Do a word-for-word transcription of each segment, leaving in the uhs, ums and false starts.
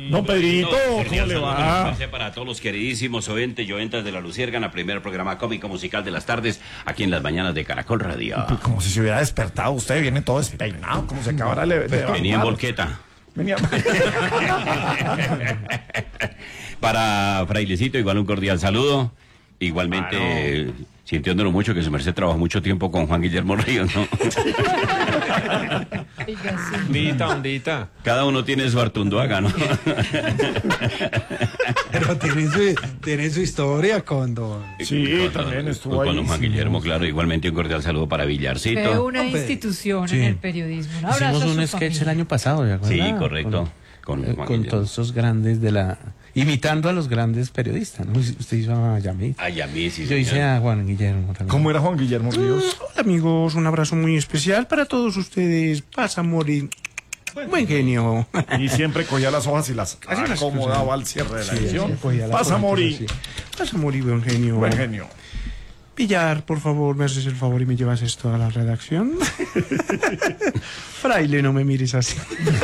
Don Pedrito, ¿cómo le va? Para todos los queridísimos oyentes y oyentas de La Luciérgana, primer programa cómico musical de las tardes, aquí en las mañanas de Caracol Radio. Como si se hubiera despertado, usted viene todo despeinado, como se acabara de levantar. Venía en volqueta. Venía. Para Frailecito, igual un cordial saludo. Igualmente, claro. Sintiéndolo mucho, que su merced trabajó mucho tiempo con Juan Guillermo Ríos, ¿no? Ondita, ondita. Cada uno tiene su Artunduaga, ¿no? Pero tiene su, tiene su historia con don... Sí, con, también estuvo con ahí. Con Juan Guillermo, claro. Igualmente un cordial saludo para Villarcito. Fue una institución sí. en el periodismo. Un abrazo. Hicimos un sketch familia. El año pasado, ¿de acuerdo? Sí, correcto. Con, con, con todos esos grandes de la... Imitando a los grandes periodistas, ¿no? Usted hizo a Yamit. A Yamit, sí. Yo hice a Juan Guillermo también. ¿Cómo era Juan Guillermo Ríos? Hola, amigos, un abrazo muy especial para todos ustedes. Pasa a morir. Bueno, buen genio. Y siempre cogía las hojas y las acomodaba al cierre de la edición. Sí, Pasa a morir. Pasa a morir, buen genio. Buen genio. Villar, por favor, me haces el favor y me llevas esto a la redacción. Fraile, no me mires así.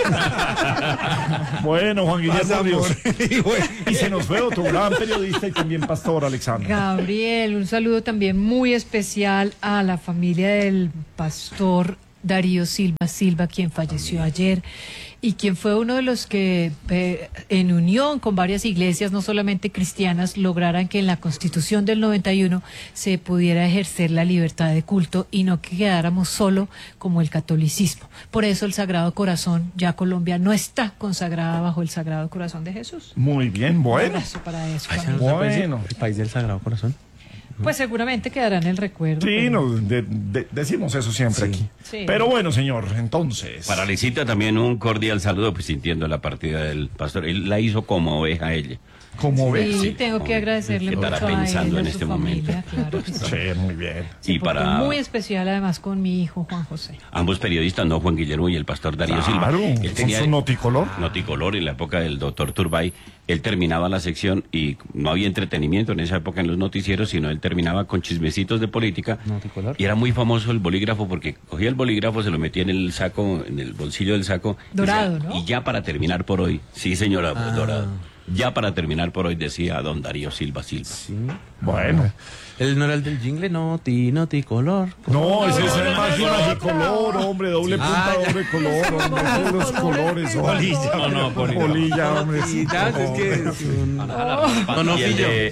Bueno, Juan Guillermo Ríos. Y se nos fue otro gran periodista y también pastor, Alexandra. Gabriel, un saludo también muy especial a la familia del pastor Darío Silva Silva, quien falleció ayer y quien fue uno de los que eh, en unión con varias iglesias, no solamente cristianas, lograran que en la Constitución del noventa y uno se pudiera ejercer la libertad de culto y no que quedáramos solo como el catolicismo. Por eso el Sagrado Corazón, ya Colombia no está consagrada bajo el Sagrado Corazón de Jesús. Muy bien, bueno. Un abrazo para eso. Bueno. El país del Sagrado Corazón. Pues seguramente quedará en el recuerdo. Sí, pero... no, de, de, decimos eso siempre sí. aquí. Sí. Pero bueno, señor, entonces. Para Licita también un cordial saludo, pues sintiendo la partida del pastor. Él la hizo como oveja ella. Como oveja. Sí, sí, tengo como que agradecerle mucho estará pensando a él, en este familia, momento. Claro que sí. Sí, muy bien. Sí, y para muy especial además con mi hijo Juan José. Ambos periodistas, no Juan Guillermo y el pastor Darío claro, Silva. Él tenía su noticolor. Noticolor en la época del doctor Turbay. Él terminaba la sección y no había entretenimiento en esa época en los noticieros, sino él terminaba con chismecitos de política. Noticolor. Y era muy famoso el bolígrafo porque cogía el bolígrafo, se lo metía en el saco, en el bolsillo del saco. Dorado, y decía, ¿no? Y ya para terminar por hoy, sí señora, ah. dorado. Ya para terminar por hoy decía don Darío Silva Silva. Sí. Bueno. Él no era el del jingle, noti, noticolor. No, ese es el magicolor, hombre, doble punta, doble color, hombre, todos los colores. Polilla. No, no, polilla, hombre. Sí, es que... No, no,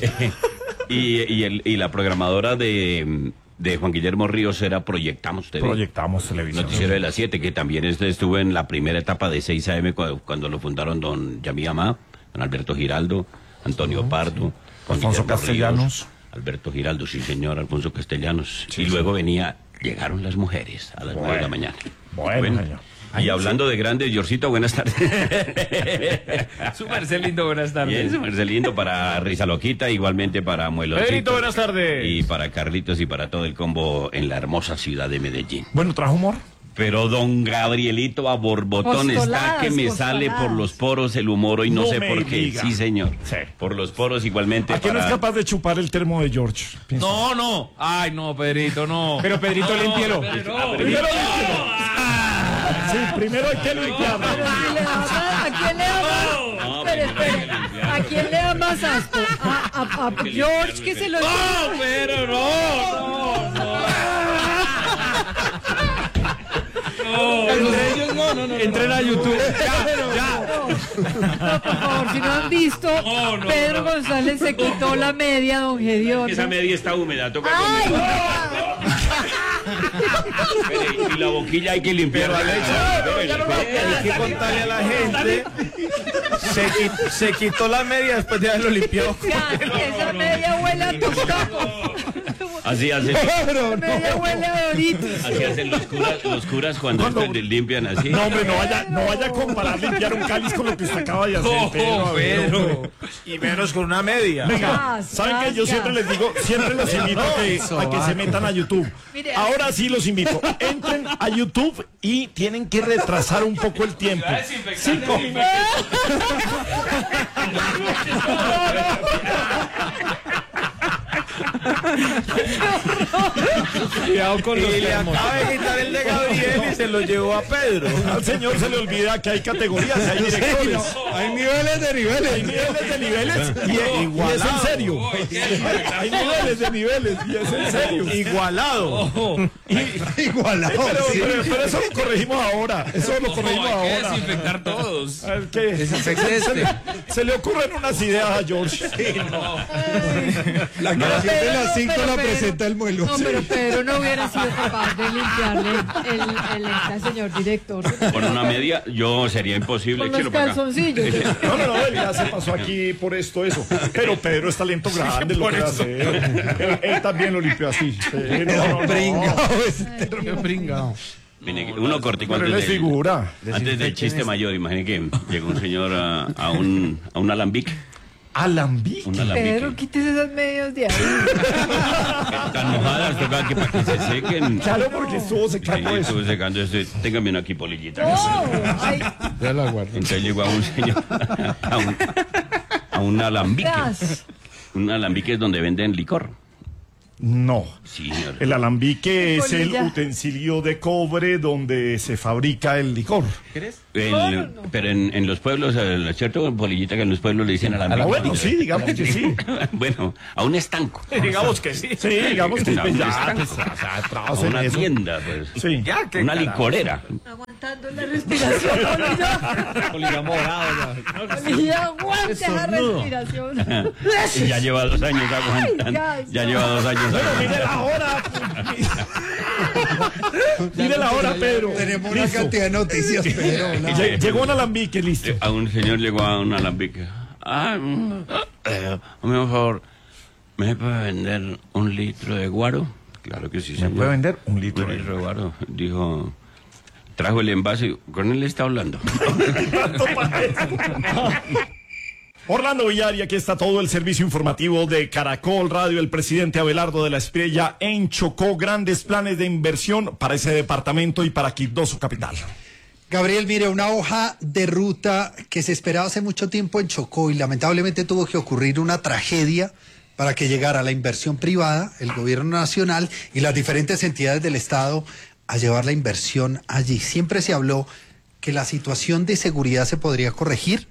y, y, el, y la programadora de... de Juan Guillermo Ríos era Proyectamos T V. Proyectamos Televisión. Noticiero de las siete, que también este estuvo en la primera etapa de seis a eme cuando, cuando lo fundaron don Yamí Amá, don Alberto Giraldo, Antonio Pardo, Alfonso Castellanos. Ríos, Alberto Giraldo, sí señor, Alfonso Castellanos. Sí, y sí. luego venía, llegaron las mujeres a las nueve bueno, de la mañana. Bueno, bueno. Señor. Y hablando de grandes, Yorcito, buenas tardes. Su merced lindo, buenas tardes. Bien, su merced lindo para Risa Loquita, igualmente para Mueloncito. Pedrito, buenas tardes. Y para Carlitos y para todo el combo en la hermosa ciudad de Medellín. Bueno, ¿trajo humor? Pero don Gabrielito a borbotón está que me sale por los poros el humor hoy, no, no sé por qué. Diga. Sí, señor. Sí. Por los poros igualmente. ¿A quién para... es capaz de chupar el termo de George? Piensa. No, no. Ay, no, Pedrito, no. Pero Pedrito, no, límpielo. No, Pedrito. Ah, primero límpielo. Ah. Sí, primero hay que limpiarlo. ¿A quién le da más? No, Espere, espere. ¿A quién le da más asco? ¿A, a, a George que se lo... No, pero no, no, no. No, Entre ellos no, no, no. Entren a YouTube. Ya, ya. No, por favor, si no han visto, no, no, Pedro no. González se quitó la media, don Gediondo. Esa media está húmeda, toca ¡Ay! con... Y la boquilla hay que limpiarla. Hay que contarle a la gente. Se, qui- se quitó la media después de haberlo limpiado. Ya, esa media huele a tostaco. Así hacen, Esa media huele a Doritos. así hacen los curas, los curas cuando, Cuando- este, limpian así. No, hombre, no vaya, no vaya a comparar limpiar un cáliz con lo que usted acaba de hacer, No, Pedro. a ver, hombre. Pedro. Y menos con una media. Venga, Gas, ¿saben gas, qué? Yo gas. siempre les digo, siempre los invito a que, a que se metan a YouTube. Mire, Ahora sí los invito. Entren a YouTube y tienen que retrasar un poco el tiempo. Cinco minutos. Cuidado con los Y le termos. acaba de quitar el de Gabriel y se lo llevó a Pedro. Al señor se le olvida que hay categorías, hay directores. Hay niveles de niveles. Hay niveles de niveles y, y es en serio. Hay, hay niveles de niveles y es en serio. Igualado. Igualado. Pero, sí. pero- pero eso lo corregimos ahora. Eso lo corregimos Hay que ahora. desinfectar todos. Es que se, se le, se le ocurren unas ideas a George. La canción de Pedro, las cinco pero la Pedro- presenta el muelo. No, pero Pedro no hubiera sido capaz de limpiarle el, el, el- al señor director. Con una media, yo sería imposible. Con los Échelo para acá. calzoncillos. No, no, no, él ya se pasó aquí por esto, eso. Pero Pedro es talento grande, lo puede hacer. Él, él también lo limpió así. Sí, no, no, no. Pringao, ese Qué pringao. Mire, que uno cortico Pero él antes es del, figura. antes del chiste mayor. Imagine que llegó un señor a, a un, a un alambique. Alambique. Un Pedro, alambique. quítese esas medias de ahí. Tan mojadas, toca que para que se sequen. Claro, porque estuvo Sí, secando eso. estuve secando esto. Téngame una aquí, polillita. Oh, ay, Ya la guardo. Entonces llegó a un señor a un, a un alambique. gas. Un alambique es donde venden licor. No. Sí, señor. El alambique es el Colilla. utensilio de cobre donde se fabrica el licor. El- pero en, en los pueblos, eh, ¿cierto, polillita, que en los pueblos le dicen alambique? Ah, bueno, sí, digamos que sí. Bueno, a un estanco. Digamos que sí. Sí, digamos que A un pues, ya, estanco. pues, o sea, A trabajo en una eso. tienda, pues. Sí. Una licorera. Aguantando la respiración, Olivia. Olivia morado. Olivia, aguante esa respiración. Y ya lleva dos años aguantando. ya, Ya ya. lleva dos años Bueno, aguantando. mire la hora. Mire la hora, Pedro. Tenemos una Listo. cantidad de noticias, pero no. Lle- Llegó un alambique, listo. A un señor llegó a un alambique. Ah, mm, eh, por favor, ¿me puede vender un litro de guaro? Claro que sí, señor. puede vender un litro Un de- litro de guaro. Dijo, trajo el envase. ¿Con él está hablando? Orlando Villar, y aquí está todo el servicio informativo de Caracol Radio. El presidente Abelardo de la Espriella en Chocó. Grandes planes de inversión para ese departamento y para Quibdó, capital. Gabriel, mire, una hoja de ruta que se esperaba hace mucho tiempo en Chocó y lamentablemente tuvo que ocurrir una tragedia para que llegara la inversión privada, el gobierno nacional y las diferentes entidades del Estado a llevar la inversión allí. Siempre se habló que la situación de seguridad se podría corregir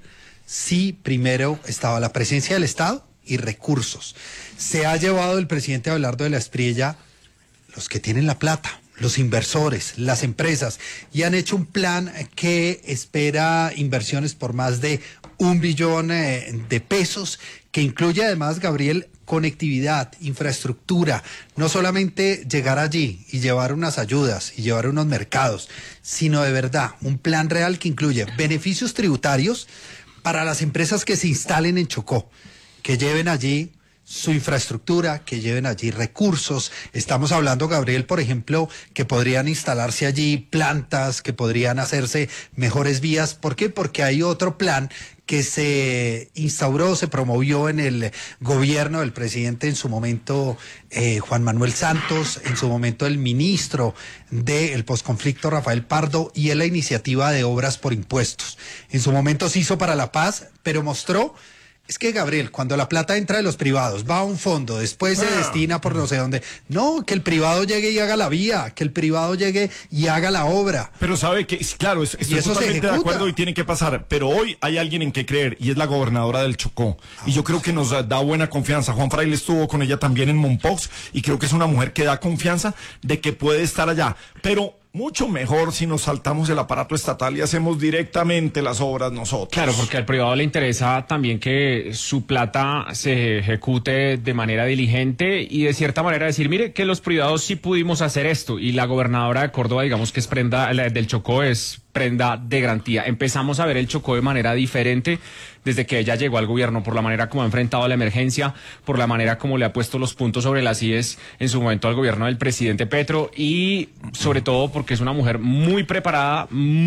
si primero estaba la presencia del Estado y recursos. Se ha llevado el presidente Abelardo de la Espriella los que tienen la plata, los inversores, las empresas, y han hecho un plan que espera inversiones por más de un billón eh, de pesos, que incluye además, Gabriel, conectividad, infraestructura, no solamente llegar allí y llevar unas ayudas y llevar unos mercados, sino de verdad un plan real que incluye beneficios tributarios para las empresas que se instalen en Chocó, que lleven allí su infraestructura, que lleven allí recursos. Estamos hablando, Gabriel, por ejemplo, que podrían instalarse allí plantas, que podrían hacerse mejores vías. ¿Por qué? Porque hay otro plan que se instauró, se promovió en el gobierno del presidente en su momento, eh, Juan Manuel Santos, en su momento el ministro del posconflicto, Rafael Pardo, y es la iniciativa de obras por impuestos. En su momento se hizo para la paz, pero mostró. Es que, Gabriel, cuando la plata entra de los privados, va a un fondo, después se destina por no sé dónde. No, que el privado llegue y haga la vía, que el privado llegue y haga la obra. Pero sabe que, claro, es- estoy eso se totalmente de ejecuta. acuerdo y tiene que pasar. Pero hoy hay alguien en que creer y es la gobernadora del Chocó. Y yo creo que nos da, da buena confianza. Juan Fraile estuvo con ella también en Mompox y creo que es una mujer que da confianza de que puede estar allá. Pero mucho mejor si nos saltamos el aparato estatal y hacemos directamente las obras nosotros. Claro, porque al privado le interesa también que su plata se ejecute de manera diligente y de cierta manera decir, mire, que los privados sí pudimos hacer esto. Y la gobernadora de Córdoba, digamos que es prenda, la del Chocó es prenda de garantía. Empezamos a ver el Chocó de manera diferente desde que ella llegó al gobierno, por la manera como ha enfrentado la emergencia, por la manera como le ha puesto los puntos sobre las íes en su momento al gobierno del presidente Petro y sobre todo porque es una mujer muy preparada,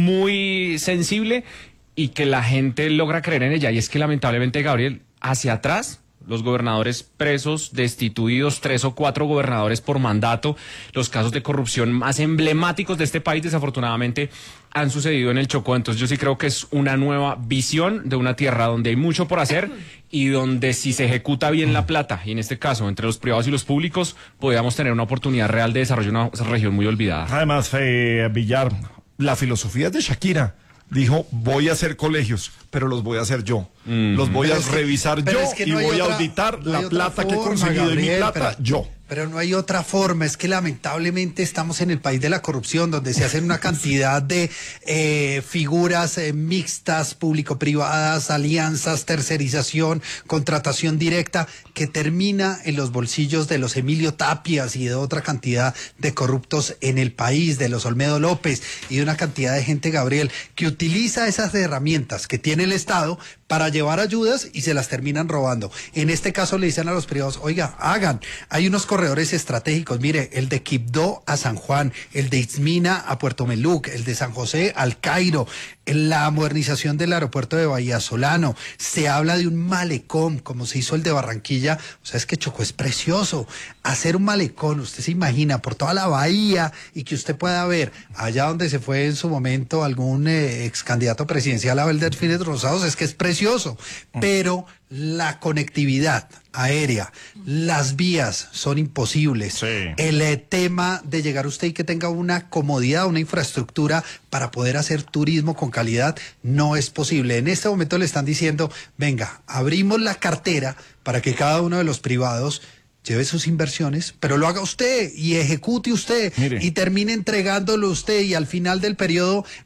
muy sensible y que la gente logra creer en ella. Y es que lamentablemente, Gabriel, hacia atrás los gobernadores presos, destituidos, tres o cuatro gobernadores por mandato. Los casos de corrupción más emblemáticos de este país, desafortunadamente, han sucedido en el Chocó. Entonces yo sí creo que es una nueva visión de una tierra donde hay mucho por hacer y donde si se ejecuta bien la plata, y en este caso entre los privados y los públicos, podríamos tener una oportunidad real de desarrollo de una región muy olvidada. Además, eh, Villar, la filosofía es de Shakira. Dijo, voy a hacer colegios, pero los voy a hacer yo. Mm. Los voy pero a es que, revisar yo es que y no voy otra, a auditar no la plata forma, que he conseguido Gabriel, y mi plata, pero, yo. Pero no hay otra forma, es que lamentablemente estamos en el país de la corrupción, donde se hacen una cantidad de eh, figuras eh, mixtas, público-privadas, alianzas, tercerización, contratación directa, que termina en los bolsillos de los Emilio Tapias y de otra cantidad de corruptos en el país, de los Olmedo López y de una cantidad de gente, Gabriel, que utiliza esas herramientas que tiene el Estado para llevar ayudas y se las terminan robando. En este caso le dicen a los privados, oiga, hagan, hay unos corredores estratégicos, mire, el de Quibdó a San Juan, el de Itzmina a Puerto Meluc, el de San José al Cairo, la modernización del aeropuerto de Bahía Solano, se habla de un malecón, como se hizo el de Barranquilla, o sea, es que Chocó es precioso, hacer un malecón, usted se imagina, por toda la bahía, y que usted pueda ver, allá donde se fue en su momento algún eh, ex candidato presidencial a ver delfines rosados, es que es precioso, pero la conectividad aérea, las vías son imposibles. Sí. El eh, tema de llegar usted y que tenga una comodidad, una infraestructura para poder hacer turismo con calidad, no es posible. En este momento le están diciendo, venga, abrimos la cartera para que cada uno de los privados lleve sus inversiones, pero lo haga usted y ejecute usted. Mire. Y termine entregándolo usted y al final del periodo